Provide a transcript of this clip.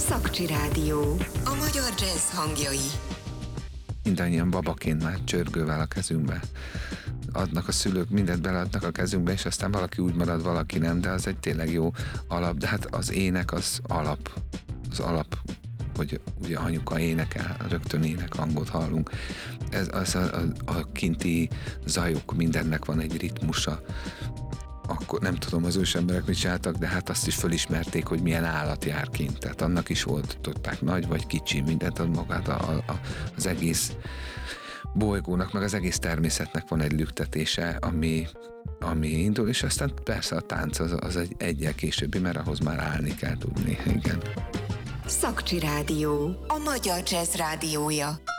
Szakcsi Rádió. A magyar jazz hangjai. Mindannyian babaként már csörgővel a kezünkbe. Adnak a szülők, mindent beleadnak a kezünkbe, és aztán valaki úgy marad, valaki nem, de az egy tényleg jó alap. De hát az ének az alap. Az alap, hogy ugye anyuka énekel, rögtön énekhangot hallunk. Ez a kinti zajok, mindennek van egy ritmusa. Akkor nem tudom, az ősemberek mit csináltak, de hát azt is fölismerték, hogy milyen állat jár kint. Tehát annak is tudták nagy vagy kicsi, mindent ad magát az egész bolygónak, meg az egész természetnek van egy lüktetése, ami indul, és aztán persze a tánc az egy egyel későbbi, mert ahhoz már állni kell tudni, igen. Szakcsi Rádió. A magyar jazz rádiója.